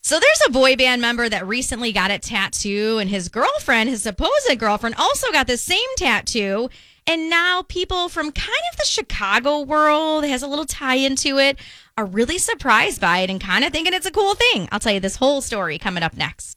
So there's a boy band member that recently got a tattoo, and his girlfriend, his supposed girlfriend, also got the same tattoo. And now people from kind of the Chicago world, has a little tie into it, are really surprised by it and kind of thinking it's a cool thing. I'll tell you this whole story coming up next.